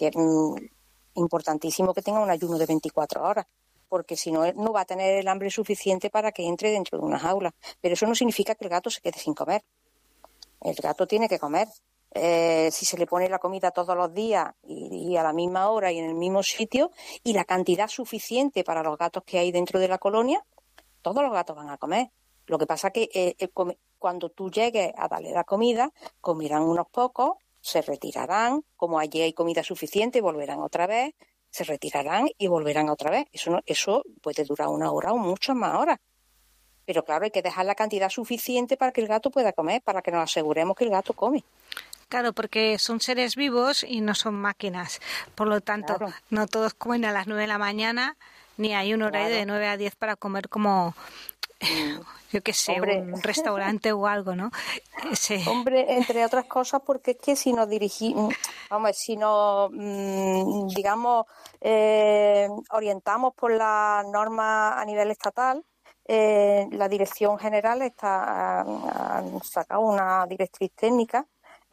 que es importantísimo que tenga un ayuno de 24 horas, porque si no, no va a tener el hambre suficiente para que entre dentro de una jaula. Pero eso no significa que el gato se quede sin comer. El gato tiene que comer. Si se le pone la comida todos los días y a la misma hora y en el mismo sitio, y la cantidad suficiente para los gatos que hay dentro de la colonia, todos los gatos van a comer. Lo que pasa es que cuando tú llegues a darle la comida, comerán unos pocos, se retirarán, como allí hay comida suficiente, volverán otra vez, se retirarán y volverán otra vez. Eso puede durar 1 hora o muchas más horas. Pero claro, hay que dejar la cantidad suficiente para que el gato pueda comer, para que nos aseguremos que el gato come. Claro, porque son seres vivos y no son máquinas. Por lo tanto, claro, no todos comen a las 9 de la mañana, ni hay un horario de 9 a 10 para comer como, yo qué sé, hombre, un restaurante o algo, ¿no? Hombre, entre otras cosas, porque es que si nos dirigimos, si nos, digamos, orientamos por las normas a nivel estatal, la Dirección General ha sacado una directriz técnica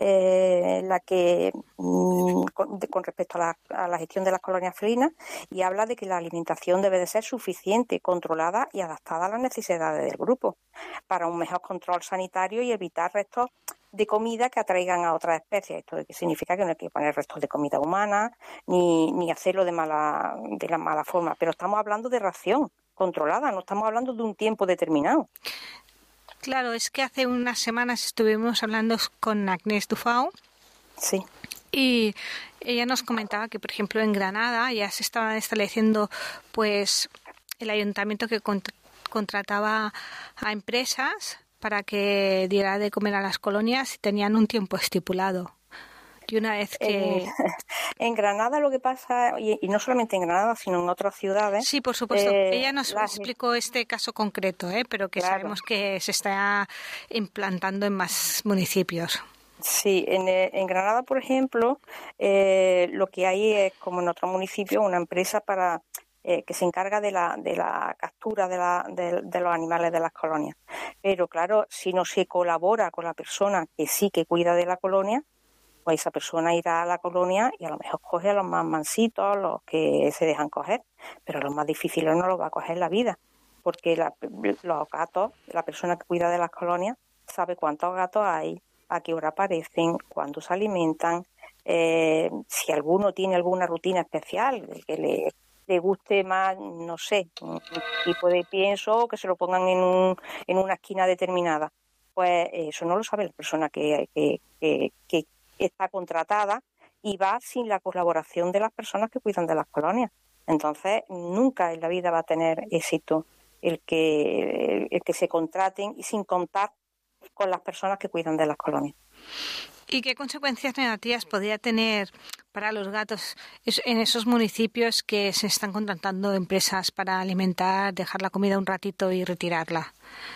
la que con respecto a la gestión de las colonias felinas, y habla de que la alimentación debe de ser suficiente, controlada y adaptada a las necesidades del grupo para un mejor control sanitario y evitar restos de comida que atraigan a otras especies. Esto significa que no hay que poner restos de comida humana ni hacerlo de la mala forma, pero estamos hablando de ración controlada, no estamos hablando de un tiempo determinado. Claro, es que hace unas semanas estuvimos hablando con Agnès Dufau. Sí. Y ella nos comentaba que, por ejemplo, en Granada ya se estaban estableciendo, pues, el ayuntamiento que contrataba a empresas para que diera de comer a las colonias y tenían un tiempo estipulado. Y una vez que... En Granada lo que pasa, y no solamente en Granada, sino en otras ciudades... Sí, por supuesto. Ella nos explicó este caso concreto, pero que claro, sabemos que se está implantando en más municipios. Sí, en Granada, por ejemplo, lo que hay es, como en otros municipios, una empresa para que se encarga de la captura de los animales de las colonias. Pero claro, si no se colabora con la persona que sí que cuida de la colonia, pues esa persona irá a la colonia y a lo mejor coge a los más mansitos, los que se dejan coger, pero los más difíciles no los va a coger la vida, porque los gatos, la persona que cuida de las colonias, sabe cuántos gatos hay, a qué hora aparecen, cuándo se alimentan, si alguno tiene alguna rutina especial, que le guste más, no sé, un tipo de pienso, que se lo pongan en una esquina determinada. Pues eso no lo sabe la persona que está contratada y va sin la colaboración de las personas que cuidan de las colonias. Entonces, nunca en la vida va a tener éxito el que se contraten y sin contar con las personas que cuidan de las colonias. ¿Y qué consecuencias negativas podría tener para los gatos en esos municipios que se están contratando empresas para alimentar, dejar la comida un ratito y retirarla?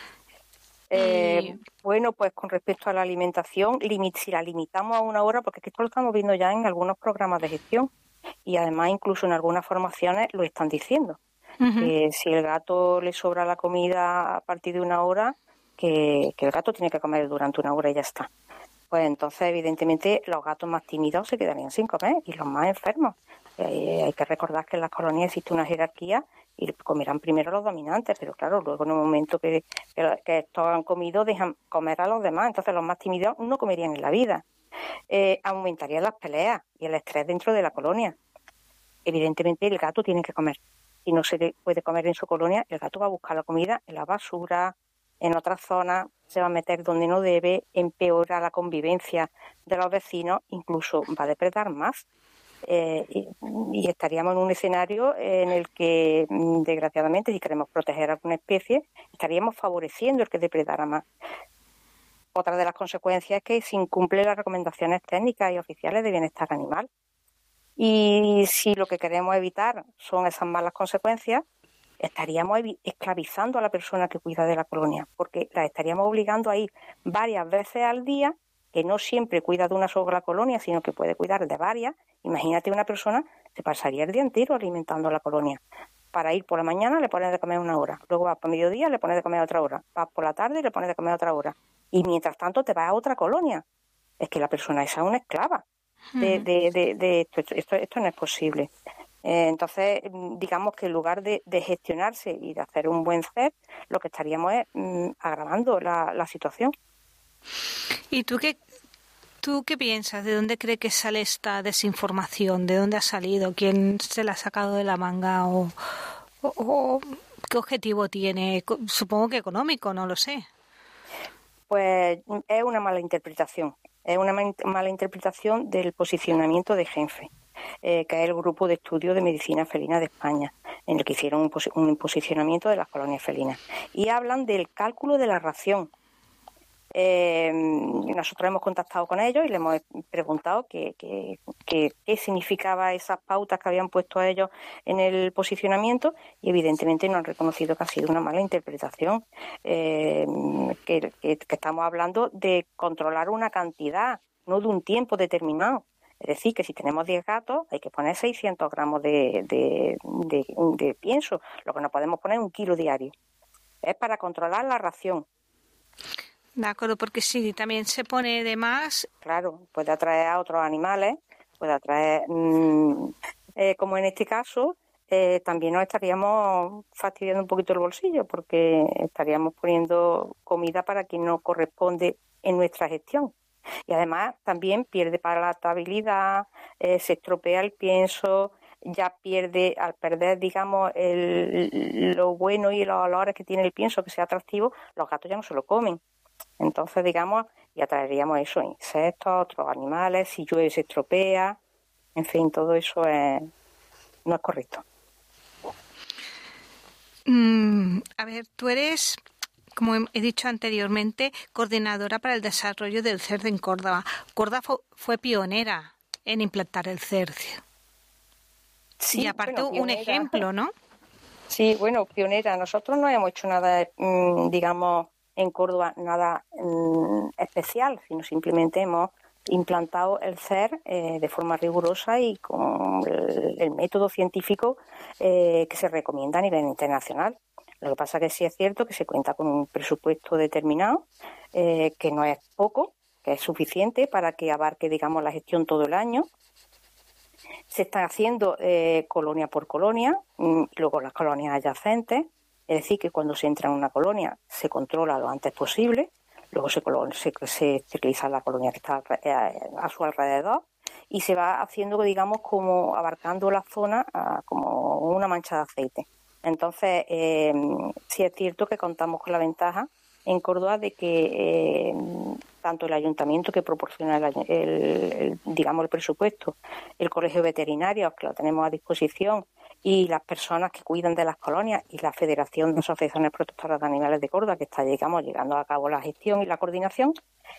Bueno, pues con respecto a la alimentación, si la limitamos a 1 hora, porque esto lo estamos viendo ya en algunos programas de gestión y además incluso en algunas formaciones lo están diciendo. Que si el gato le sobra la comida a partir de 1 hora, que el gato tiene que comer durante 1 hora y ya está. Pues entonces, evidentemente, los gatos más tímidos se quedarían sin comer y los más enfermos. Hay que recordar que en las colonias existe una jerarquía y comerán primero los dominantes, pero claro, luego en el momento que estos han comido, dejan comer a los demás. Entonces los más tímidos no comerían en la vida. Aumentarían las peleas y el estrés dentro de la colonia. Evidentemente el gato tiene que comer. Si no se le puede comer en su colonia, el gato va a buscar la comida en la basura, en otras zonas, se va a meter donde no debe, empeora la convivencia de los vecinos, incluso va a depredar más. Y estaríamos en un escenario en el que, desgraciadamente, si queremos proteger a alguna especie, estaríamos favoreciendo el que depredara más. Otra de las consecuencias es que se incumplen las recomendaciones técnicas y oficiales de bienestar animal. Y si lo que queremos evitar son esas malas consecuencias, estaríamos esclavizando a la persona que cuida de la colonia, porque la estaríamos obligando a ir varias veces al día, que no siempre cuida de una sola colonia, sino que puede cuidar de varias. Imagínate una persona, se pasaría el día entero alimentando la colonia. Para ir por la mañana le pones de comer 1 hora, luego vas por mediodía le pones de comer otra hora, vas por la tarde y le pones de comer otra hora. Y mientras tanto te vas a otra colonia. Es que la persona esa es una esclava. de esto no es posible. Entonces, digamos que en lugar de gestionarse y de hacer un buen CER, lo que estaríamos es agravando la situación. ¿Y tú qué piensas? ¿De dónde cree que sale esta desinformación? ¿De dónde ha salido? ¿Quién se la ha sacado de la manga? ¿O qué objetivo tiene? Supongo que económico, no lo sé. Pues es una mala interpretación. Es una mala interpretación del posicionamiento de GENFE, que es el Grupo de Estudio de Medicina Felina de España, en el que hicieron un posicionamiento de las colonias felinas. Y hablan del cálculo de la ración. Nosotros hemos contactado con ellos y les hemos preguntado qué significaba esas pautas que habían puesto ellos en el posicionamiento, y evidentemente nos han reconocido que ha sido una mala interpretación, que estamos hablando de controlar una cantidad, no de un tiempo determinado. Es decir, que si tenemos 10 gatos hay que poner 600 gramos de pienso, lo que no podemos poner 1 kilo diario. Es para controlar la ración. De acuerdo, porque si también se pone de más... Claro, puede atraer a otros animales, puede atraer, como en este caso, también nos estaríamos fastidiando un poquito el bolsillo, porque estaríamos poniendo comida para quien no corresponde en nuestra gestión. Y además también pierde palatabilidad, se estropea el pienso, ya pierde, al perder, digamos, lo bueno y los olores que tiene el pienso, que sea atractivo, los gatos ya no se lo comen. Entonces, digamos, y atraeríamos eso, insectos, otros animales, si llueve se estropea, en fin, todo eso no es correcto. A ver, tú eres, como he dicho anteriormente, coordinadora para el desarrollo del CER en Córdoba. Córdoba fue pionera en implantar el CER. Sí, y aparte bueno, un ejemplo, ¿no? Sí, bueno, pionera. Nosotros no hemos hecho nada, digamos, en Córdoba nada especial, sino simplemente hemos implantado el CER de forma rigurosa y con el método científico que se recomienda a nivel internacional. Lo que pasa es que sí es cierto que se cuenta con un presupuesto determinado, que no es poco, que es suficiente para que abarque, digamos, la gestión todo el año. Se están haciendo colonia por colonia, luego las colonias adyacentes. Es decir, que cuando se entra en una colonia se controla lo antes posible, luego se esteriliza la colonia que está a su alrededor y se va haciendo, digamos, como abarcando la zona como una mancha de aceite. Entonces, sí es cierto que contamos con la ventaja en Córdoba de que tanto el ayuntamiento, que proporciona digamos, el presupuesto, el colegio veterinario, que lo tenemos a disposición, y las personas que cuidan de las colonias y la Federación de Asociaciones Protectoras de Animales de Córdoba, que está llevando a cabo la gestión y la coordinación,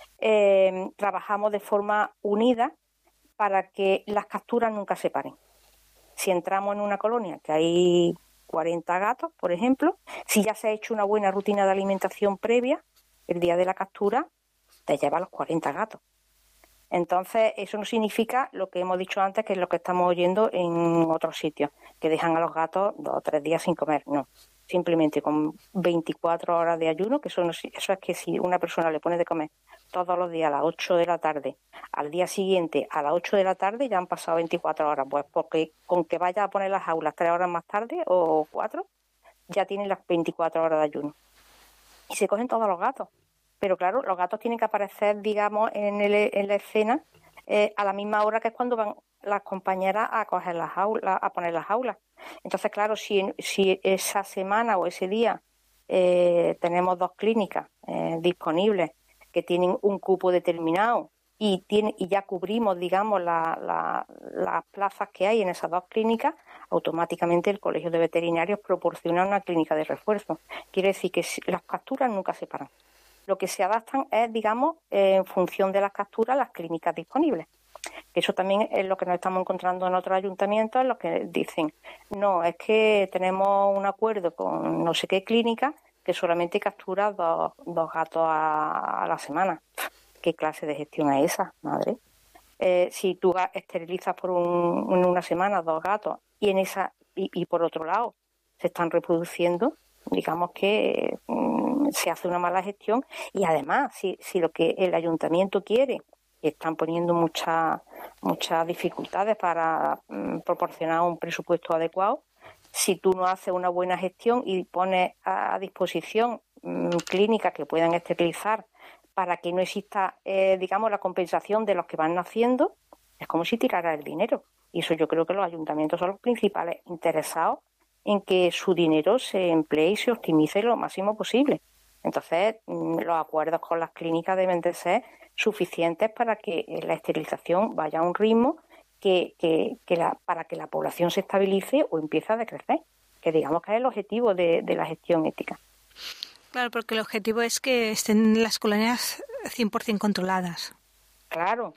trabajamos de forma unida para que las capturas nunca se paren. Si entramos en una colonia que hay 40 gatos, por ejemplo, si ya se ha hecho una buena rutina de alimentación previa, el día de la captura te lleva los 40 gatos. Entonces, eso no significa lo que hemos dicho antes, que es lo que estamos oyendo en otros sitios, que dejan a los gatos 2 o 3 días sin comer. No, simplemente con 24 horas de ayuno, que eso es que si una persona le pone de comer todos los días a las 8 de la tarde, al día siguiente a las 8 de la tarde ya han pasado 24 horas, pues porque con que vaya a poner las jaulas 3 horas más tarde o 4, ya tienen las 24 horas de ayuno. Y se cogen todos los gatos. Pero claro, los gatos tienen que aparecer, digamos, en la escena a la misma hora que es cuando van las compañeras a coger las jaulas, a poner las jaulas. Entonces, claro, si esa semana o ese día tenemos 2 clínicas disponibles que tienen un cupo determinado y ya cubrimos, digamos, las plazas que hay en esas 2 clínicas, automáticamente el Colegio de Veterinarios proporciona una clínica de refuerzo. Quiere decir que las capturas nunca se paran. Lo que se adaptan es, digamos, en función de las capturas, las clínicas disponibles. Eso también es lo que nos estamos encontrando en otros ayuntamientos, en los que dicen, no, es que tenemos un acuerdo con no sé qué clínica que solamente captura 2 gatos a la semana. ¿Qué clase de gestión es esa, madre? Si tú esterilizas en una semana 2 gatos y por otro lado se están reproduciendo, digamos que se hace una mala gestión. Y además, si lo que el ayuntamiento quiere están poniendo muchas dificultades para proporcionar un presupuesto adecuado. Si tú no haces una buena gestión y pones a disposición clínicas que puedan esterilizar para que no exista, digamos, la compensación de los que van naciendo, es como si tirara el dinero. Y eso yo creo que los ayuntamientos son los principales interesados en que su dinero se emplee y se optimice lo máximo posible. Entonces, los acuerdos con las clínicas deben de ser suficientes para que la esterilización vaya a un ritmo para que la población se estabilice o empiece a decrecer, que digamos que es el objetivo de la gestión ética. Claro, porque el objetivo es que estén las colonias 100% controladas. Claro.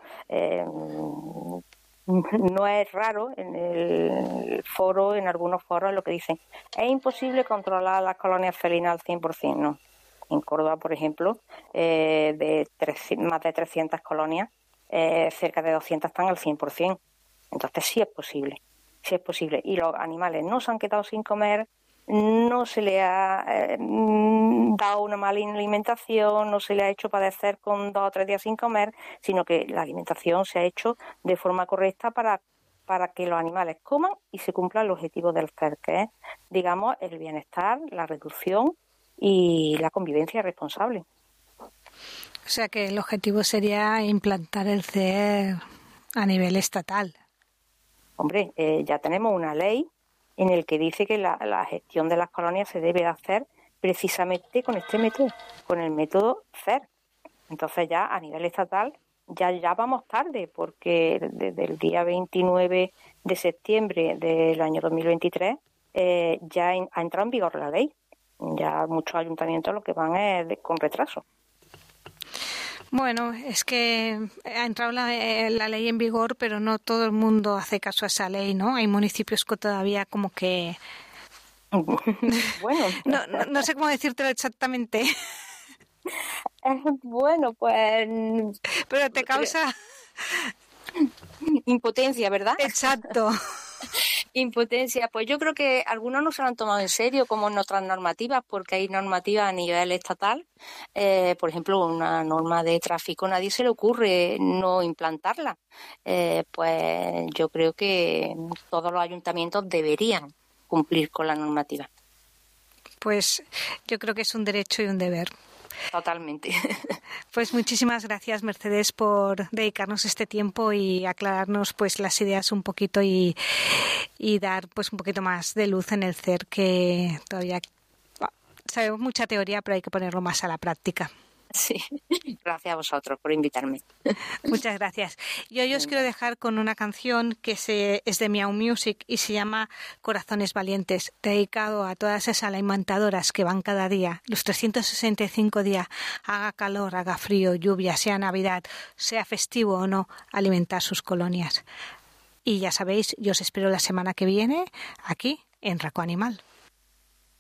No es raro en en algunos foros lo que dicen, es imposible controlar las colonias felinas al 100%, no. En Córdoba, por ejemplo, más de 300 colonias, cerca de 200 están al 100%. Entonces sí es posible. Y los animales no se han quedado sin comer, no se le ha dado una mala alimentación, no se le ha hecho padecer con 2 o 3 días sin comer, sino que la alimentación se ha hecho de forma correcta para que los animales coman y se cumpla el objetivo del CER, que es, digamos, el bienestar, la reducción y la convivencia responsable. O sea que el objetivo sería implantar el CER a nivel estatal. Hombre, ya tenemos una ley en el que dice que la gestión de las colonias se debe hacer precisamente con este método, con el método CER. Entonces ya a nivel estatal ya vamos tarde, porque desde el día 29 de septiembre del año 2023 ya ha entrado en vigor la ley. Ya muchos ayuntamientos lo que van es con retraso. Bueno, es que ha entrado la ley en vigor, pero no todo el mundo hace caso a esa ley, ¿no? Hay municipios que todavía como que... Bueno. No sé cómo decírtelo exactamente. Bueno, pues... Pero te causa... Impotencia, ¿verdad? Exacto. Impotencia, pues yo creo que algunos no se lo han tomado en serio como en otras normativas, porque hay normativas a nivel estatal, por ejemplo, una norma de tráfico, nadie se le ocurre no implantarla. Pues yo creo que todos los ayuntamientos deberían cumplir con la normativa. Pues yo creo que es un derecho y un deber. Totalmente. Pues muchísimas gracias, Mercedes, por dedicarnos este tiempo y aclararnos pues las ideas un poquito y dar pues un poquito más de luz en el CER, que todavía sabemos mucha teoría, pero hay que ponerlo más a la práctica. Sí, gracias a vosotros por invitarme. Muchas gracias. Y hoy os quiero dejar con una canción que es de Miau Music y se llama Corazones Valientes, dedicado a todas esas alimentadoras que van cada día, los 365 días, haga calor, haga frío, lluvia, sea Navidad, sea festivo o no, alimentar sus colonias. Y ya sabéis, yo os espero la semana que viene aquí en Raco Animal.